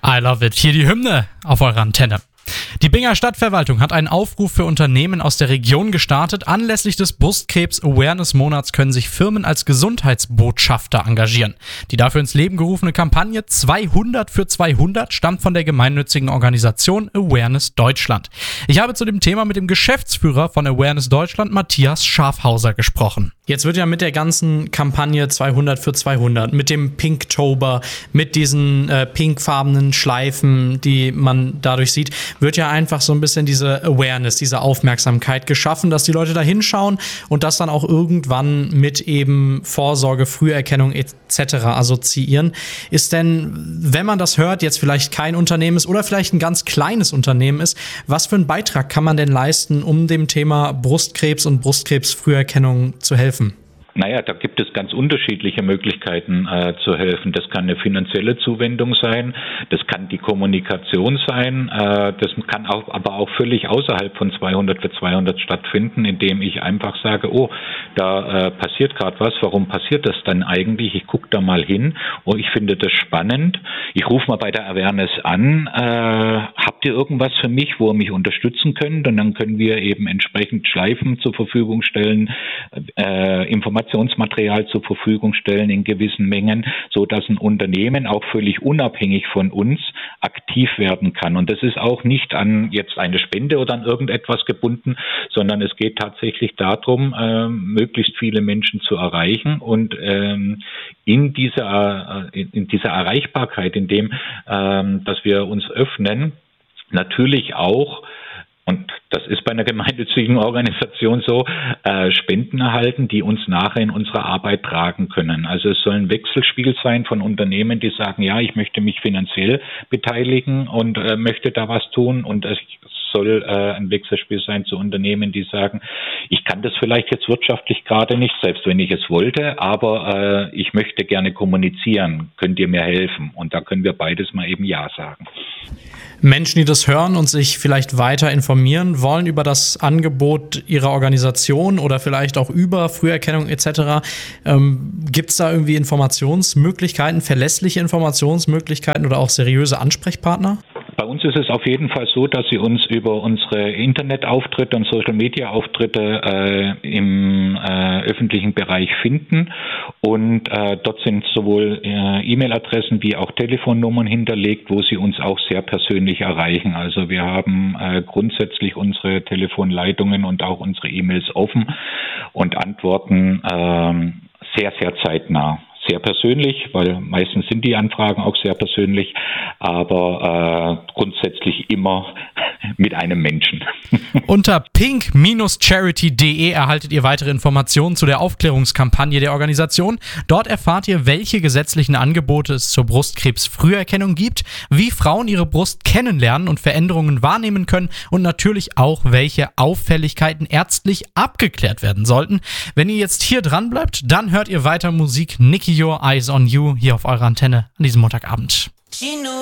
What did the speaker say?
I love it. Hier die Hymne auf eurer Antenne. Die Binger Stadtverwaltung hat einen Aufruf für Unternehmen aus der Region gestartet. Anlässlich des Brustkrebs-Awareness-Monats können sich Firmen als Gesundheitsbotschafter engagieren. Die dafür ins Leben gerufene Kampagne 200 für 200 stammt von der gemeinnützigen Organisation Awareness Deutschland. Ich habe zu dem Thema mit dem Geschäftsführer von Awareness Deutschland, Matthias Schafhauser, gesprochen. Jetzt wird ja mit der ganzen Kampagne 200 für 200, mit dem Pinktober, mit diesen pinkfarbenen Schleifen, die man dadurch sieht, wird ja einfach so ein bisschen diese Awareness, diese Aufmerksamkeit geschaffen, dass die Leute da hinschauen und das dann auch irgendwann mit eben Vorsorge, Früherkennung etc. assoziieren. Ist denn, wenn man das hört, jetzt vielleicht kein Unternehmen ist oder vielleicht ein ganz kleines Unternehmen ist, was für einen Beitrag kann man denn leisten, um dem Thema Brustkrebs und Brustkrebsfrüherkennung zu helfen? Naja, da gibt es ganz unterschiedliche Möglichkeiten zu helfen. Das kann eine finanzielle Zuwendung sein, das kann die Kommunikation sein, das kann aber auch völlig außerhalb von 200 für 200 stattfinden, indem ich einfach sage, oh, da passiert gerade was, warum passiert das dann eigentlich? Ich gucke da mal hin und ich finde das spannend. Ich rufe mal bei der Awareness an, habt ihr irgendwas für mich, wo ihr mich unterstützen könnt? Und dann können wir eben entsprechend Schleifen zur Verfügung stellen, Informationsmaterial zur Verfügung stellen in gewissen Mengen, so dass ein Unternehmen auch völlig unabhängig von uns aktiv werden kann. Und das ist auch nicht an jetzt eine Spende oder an irgendetwas gebunden, sondern es geht tatsächlich darum, möglichst viele Menschen zu erreichen und in dieser Erreichbarkeit, in dem, dass wir uns öffnen, natürlich auch, und das ist bei einer gemeinnützigen Organisation so, Spenden erhalten, die uns nachher in unserer Arbeit tragen können. Also es soll ein Wechselspiel sein von Unternehmen, die sagen, ja, ich möchte mich finanziell beteiligen und möchte da was tun, und es soll ein Wechselspiel sein zu Unternehmen, die sagen, ich kann das vielleicht jetzt wirtschaftlich gerade nicht, selbst wenn ich es wollte, aber ich möchte gerne kommunizieren, könnt ihr mir helfen? Und da können wir beides mal eben Ja sagen. Menschen, die das hören und sich vielleicht weiter informieren wollen über das Angebot ihrer Organisation oder vielleicht auch über Früherkennung etc., gibt es da irgendwie Informationsmöglichkeiten, verlässliche Informationsmöglichkeiten oder auch seriöse Ansprechpartner? Bei uns ist es auf jeden Fall so, dass Sie uns über unsere Internetauftritte und Social-Media-Auftritte im öffentlichen Bereich finden, und dort sind sowohl E-Mail-Adressen wie auch Telefonnummern hinterlegt, wo Sie uns auch sehr persönlich erreichen. Also wir haben grundsätzlich unsere Telefonleitungen und auch unsere E-Mails offen und antworten sehr, sehr zeitnah. Sehr persönlich, weil meistens sind die Anfragen auch sehr persönlich, aber grundsätzlich immer mit einem Menschen. Unter pink-charity.de erhaltet ihr weitere Informationen zu der Aufklärungskampagne der Organisation. Dort erfahrt ihr, welche gesetzlichen Angebote es zur Brustkrebsfrüherkennung gibt, wie Frauen ihre Brust kennenlernen und Veränderungen wahrnehmen können und natürlich auch, welche Auffälligkeiten ärztlich abgeklärt werden sollten. Wenn ihr jetzt hier dran bleibt, dann hört ihr weiter Musik. Nicky, Your Eyes on You hier auf eurer Antenne an diesem Montagabend.